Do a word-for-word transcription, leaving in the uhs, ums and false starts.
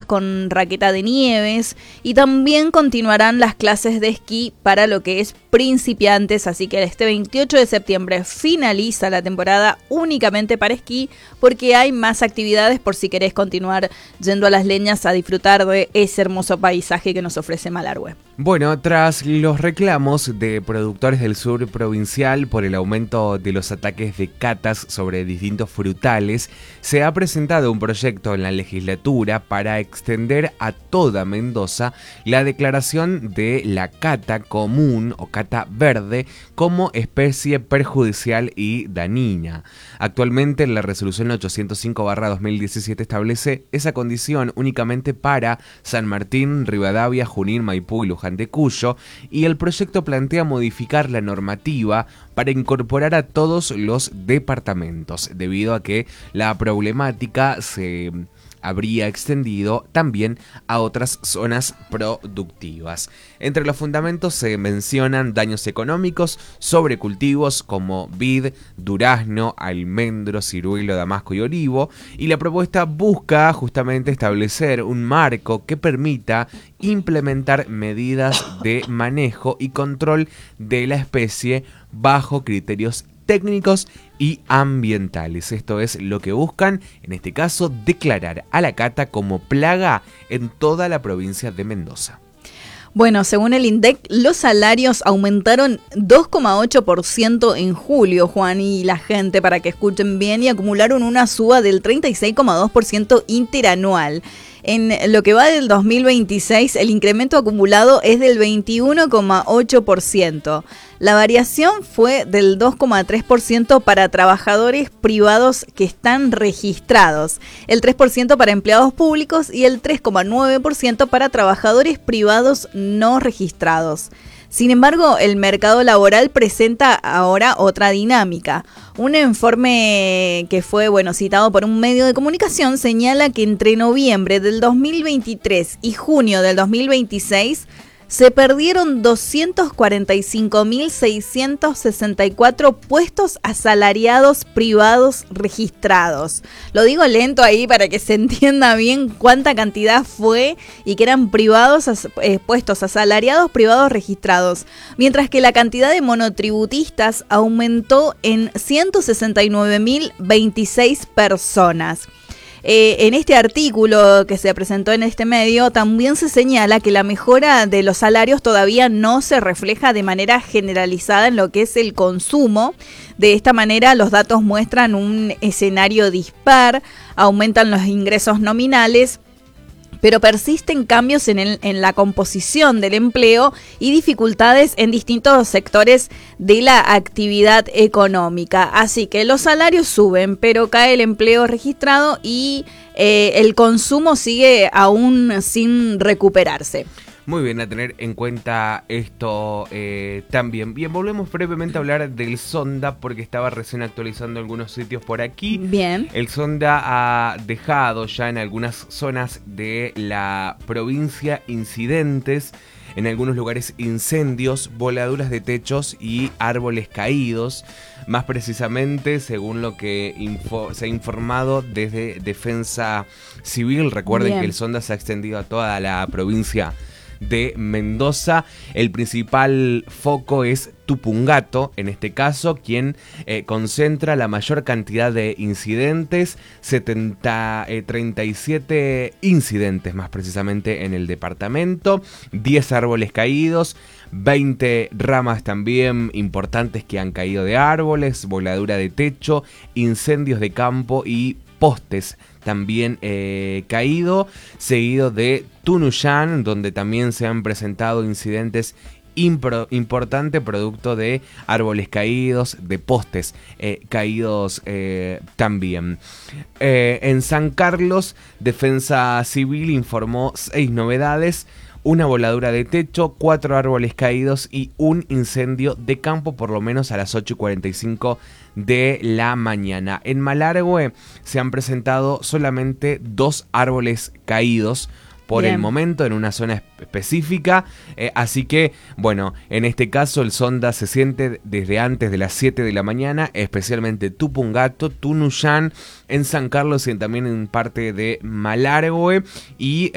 con raqueta de nieves y también continuarán las clases de esquí para lo que es principiantes, así que este veintiocho de septiembre finaliza la temporada únicamente para esquí porque hay más actividades por si querés continuar yendo a las leñas a disfrutar de ese hermoso paisaje que nos ofrece Malargüe. Bueno, tras los reclamos de productores del sur provincial por el aumento de los ataques de catas sobre distintos frutales, se ha presentado un proyecto en la legislatura para extender a toda Mendoza la declaración de la cata común o cata verde como especie perjudicial y dañina. Actualmente la resolución ochocientos cinco barra dos mil diecisiete establece esa condición únicamente para San Martín, Rivadavia, Junín, Maipú y Luján de Cuyo, y el proyecto plantea modificar la normativa para incorporar a todos los departamentos, debido a que la problemática se habría extendido también a otras zonas productivas. Entre los fundamentos se mencionan daños económicos sobre cultivos como vid, durazno, almendro, ciruelo, damasco y olivo, y la propuesta busca justamente establecer un marco que permita implementar medidas de manejo y control de la especie bajo criterios técnicos y ambientales. Esto es lo que buscan, en este caso, declarar a la cata como plaga en toda la provincia de Mendoza. Bueno, según el INDEC, los salarios aumentaron dos coma ocho por ciento en julio, Juan y la gente, para que escuchen bien, y acumularon una suba del treinta y seis coma dos por ciento interanual. En lo que va del dos mil veintiséis, el incremento acumulado es del veintiuno coma ocho por ciento. La variación fue del dos coma tres por ciento para trabajadores privados que están registrados, el tres por ciento para empleados públicos y el tres coma nueve por ciento para trabajadores privados no registrados. Sin embargo, el mercado laboral presenta ahora otra dinámica. Un informe que fue, bueno, citado por un medio de comunicación señala que entre noviembre del dos mil veintitrés y junio del dos mil veintiséis se perdieron doscientos cuarenta y cinco mil seiscientos sesenta y cuatro puestos asalariados privados registrados. Lo digo lento ahí para que se entienda bien cuánta cantidad fue y que eran privados eh, puestos asalariados privados registrados, mientras que la cantidad de monotributistas aumentó en ciento sesenta y nueve mil veintiséis personas. Eh, en este artículo que se presentó en este medio también se señala que la mejora de los salarios todavía no se refleja de manera generalizada en lo que es el consumo. De esta manera los datos muestran un escenario dispar, aumentan los ingresos nominales, pero persisten cambios en, el, en la composición del empleo y dificultades en distintos sectores de la actividad económica. Así que los salarios suben, pero cae el empleo registrado y eh, el consumo sigue aún sin recuperarse. Muy bien, a tener en cuenta esto eh, también. Bien, volvemos brevemente a hablar del Sonda porque estaba recién actualizando algunos sitios por aquí. Bien. El Sonda ha dejado ya en algunas zonas de la provincia incidentes, en algunos lugares incendios, voladuras de techos y árboles caídos. Más precisamente, según lo que info, se ha informado desde Defensa Civil, recuerden Bien. que el Sonda se ha extendido a toda la provincia de Mendoza. El principal foco es Tupungato, en este caso, quien eh, concentra la mayor cantidad de incidentes, setenta, eh, treinta y siete incidentes más precisamente en el departamento, diez árboles caídos, veinte ramas también importantes que han caído de árboles, voladura de techo, incendios de campo y postes también eh, caído, seguido de Tunuyán, donde también se han presentado incidentes impro- importantes producto de árboles caídos, de postes eh, caídos eh, también. Eh, en San Carlos, Defensa Civil informó seis novedades: una voladura de techo, cuatro árboles caídos y un incendio de campo, por lo menos a las ocho y cuarenta y cinco de la mañana. En Malargüe se han presentado solamente dos árboles caídos por Bien. el momento en una zona específica, eh, así que, bueno, en este caso el Sonda se siente desde antes de las siete de la mañana, especialmente Tupungato, Tunuyán, en San Carlos y también en parte de Malargüe, y